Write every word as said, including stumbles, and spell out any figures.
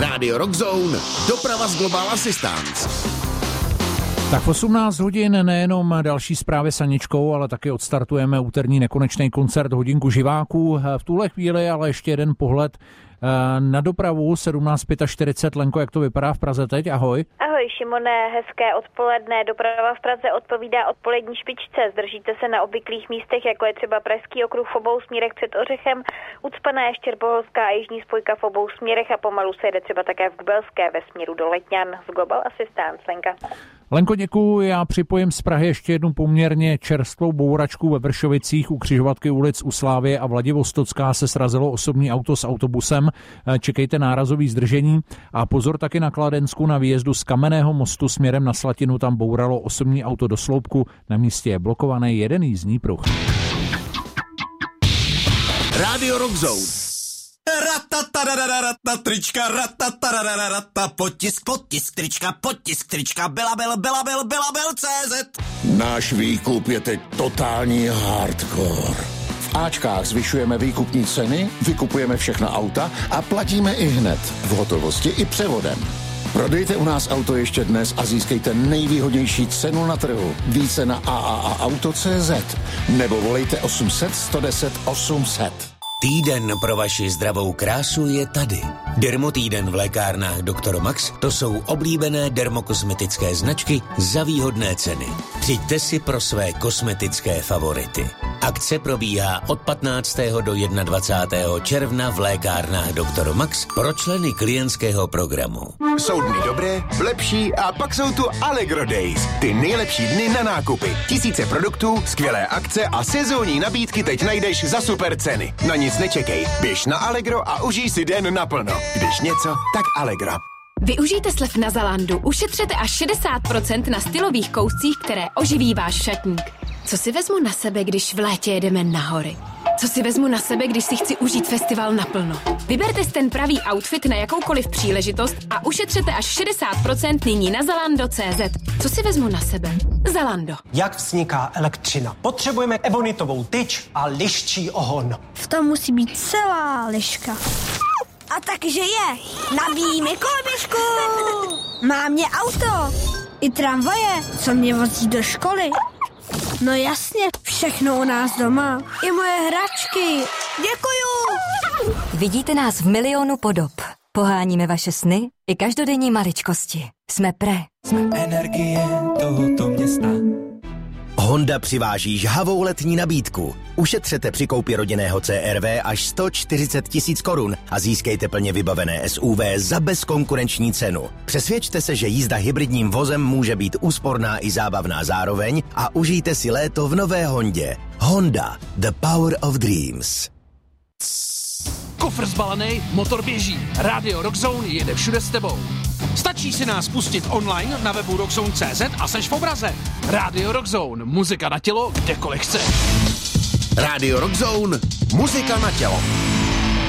Rádio Rockzone, doprava z Global Assistance. Tak v osmnáct hodin nejenom další zprávy s Aničkou, ale taky odstartujeme úterní nekonečný koncert Hodinku živáků. V tuhle chvíli ale ještě jeden pohled na dopravu. Sedmnáct čtyřicet pět. Lenko, jak to vypadá v Praze teď? Ahoj. Ahoj Šimone, hezké odpoledne. Doprava v Praze odpovídá odpolední špičce. Zdržíte se na obvyklých místech, jako je třeba Pražský okruh v obou směrech před Ořechem, Ucpané, Štěrboholská a jižní spojka v obou směrech a pomalu se jede třeba také v Gbelské ve směru do Letňan. Z Global Assistance, Lenka. Lenko, děkuju. Já připojím z Prahy ještě jednu poměrně čerstvou bouračku ve Vršovicích. U křižovatky ulic u Slávie a Vladivostocká se srazilo osobní auto s autobusem. Čekejte nárazový zdržení a pozor taky na Kladensku na výjezdu z Kamenného mostu směrem na Slatinu. Tam bouralo osobní auto do sloupku. Na místě je blokovaný jeden jízdní pruh. Rádio Rockzone. Ratataradararatata, trička, ratataradararatata, potisk, potisk, trička, potisk, trička, Belabil, Belabil, Belabil, C Z. Náš výkup je teď totální hardcore. V Ačkách zvyšujeme výkupní ceny, vykupujeme všechna auta a platíme i hned, v hotovosti i převodem. Prodejte u nás auto ještě dnes a získejte nejvýhodnější cenu na trhu. Více na a a a auto tečka cé zet nebo volejte osm set, sto deset, osm set. Týden pro vaši zdravou krásu je tady. Dermotýden v lékárnách doktor Max, to jsou oblíbené dermokosmetické značky za výhodné ceny. Přijďte si pro své kosmetické favority. Akce probíhá od patnáctého do dvacátého prvního června v lékárnách doktor Max pro členy klientského programu. Jsou dny dobré, lepší a pak jsou tu Allegro Days. Ty nejlepší dny na nákupy. Tisíce produktů, skvělé akce a sezónní nabídky teď najdeš za super ceny. Na nic nečekej, běž na Allegro a užij si den naplno. Když něco, tak Allegro. Využijte slev na Zalandu, ušetřete až šedesát procent na stylových kouscích, které oživí váš šatník. Co si vezmu na sebe, když v létě jedeme na hory? Co si vezmu na sebe, když si chci užít festival naplno? Vyberte si ten pravý outfit na jakoukoliv příležitost a ušetřete až šedesát procent nyní na zalando tečka cé zet. Co si vezmu na sebe? Zalando. Jak vzniká elektřina? Potřebujeme ebonitovou tyč a liščí ohon. V tom musí být celá liška. A takže je. Nabíjíme koloběžku. Má mě auto. I tramvaje, co mě vozí do školy. No jasně, všechno u nás doma. I moje hračky. Děkuju. Vidíte nás v milionu podob. Poháníme vaše sny i každodenní maličkosti. Jsme Pre. Jsme energie tohoto města. Honda přiváží žhavou letní nabídku. Ušetřete při koupi rodinného C R V až sto čtyřicet tisíc korun a získejte plně vybavené S U V za bezkonkurenční cenu. Přesvědčte se, že jízda hybridním vozem může být úsporná i zábavná zároveň a užijte si léto v nové Hondě. Honda, the power of dreams. Kofr zbalený, motor běží. Rádio Rockzone jede všude s tebou. Stačí si nás pustit online na webu rockzone tečka cé zet a seš v obraze. Rádio Rockzone, muzika na tělo, kdekoliv chceš. Rádio Rockzone, muzika na tělo.